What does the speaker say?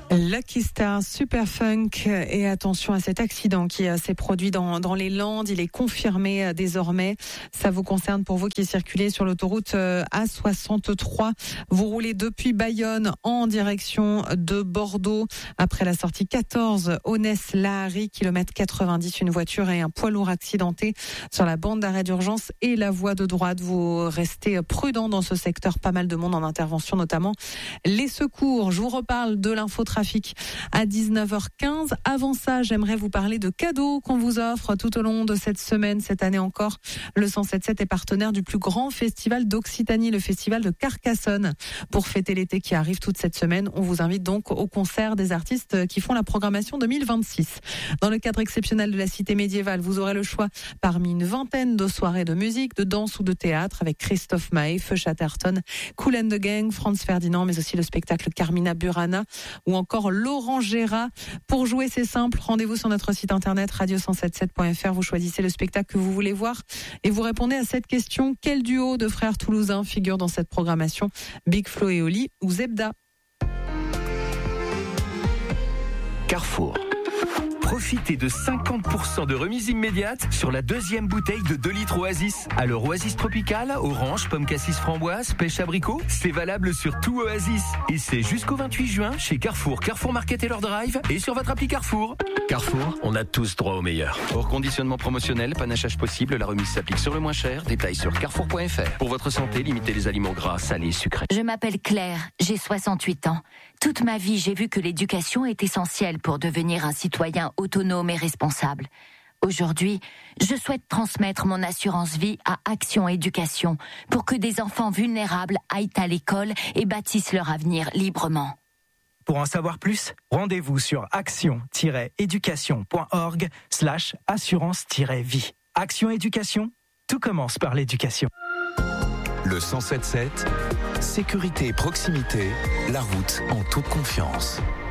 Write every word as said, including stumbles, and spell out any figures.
Lucky Star, Super Funk, et attention à cet accident qui s'est produit dans, dans les Landes. Il est confirmé désormais. Ça vous concerne pour vous qui circulez sur l'autoroute A soixante-trois. Vous roulez depuis Bayonne en direction de Bordeaux. Après la sortie quatorze, Aunès-Lahari, kilomètre quatre-vingt-dix, une voiture et un poids lourd accidenté sur la bande d'arrêt d'urgence et la voie de droite. Vous restez prudent dans ce secteur. Pas mal de monde en intervention, notamment les secours. Je vous reparle de l'infotrafic à dix-neuf heures quinze. Avant ça, j'aimerais vous parler de cadeaux qu'on vous offre tout au long de cette semaine, cette année encore. Le cent sept sept est partenaire du plus grand festival d'Occitanie, le festival de Carcassonne. Pour fêter l'été qui arrive toute cette semaine, on vous invite donc au concert des artistes qui font la programmation deux mille vingt-six. Dans le cadre exceptionnel de la cité médiévale, vous aurez le choix parmi une vingtaine de soirées de musique, de danse ou de théâtre avec Christophe Maé, Feu Chatterton, Kool and the Gang, Franz Ferdinand, mais aussi le spectacle Carmina Burana ou encore Encore Laurent Gérard. Pour jouer, c'est simple. Rendez-vous sur notre site internet radio cent soixante-dix-sept point f r. Vous choisissez le spectacle que vous voulez voir et vous répondez à cette question. Quel duo de frères toulousains figure dans cette programmation? Big Flo et Oli ou Zebda? Carrefour. Profitez de cinquante pour cent de remise immédiate sur la deuxième bouteille de deux litres Oasis. Alors Oasis Tropical, orange, pomme cassis framboise, pêche abricot, c'est valable sur tout Oasis. Et c'est jusqu'au vingt-huit juin chez Carrefour, Carrefour Market et leur drive et sur votre appli Carrefour. Carrefour, on a tous droit au meilleur. Hors conditionnement promotionnel, panachage possible, la remise s'applique sur le moins cher. Détails sur carrefour point f r. Pour votre santé, limitez les aliments gras, salés, sucrés. Je m'appelle Claire, j'ai soixante-huit ans. Toute ma vie, j'ai vu que l'éducation est essentielle pour devenir un citoyen autonome et responsable. Aujourd'hui, je souhaite transmettre mon assurance vie à Action Éducation pour que des enfants vulnérables aillent à l'école et bâtissent leur avenir librement. Pour en savoir plus, rendez-vous sur action-éducation.org slash assurance-vie. Action Éducation, tout commence par l'éducation. Le cent sept sept, sécurité et proximité, la route en toute confiance.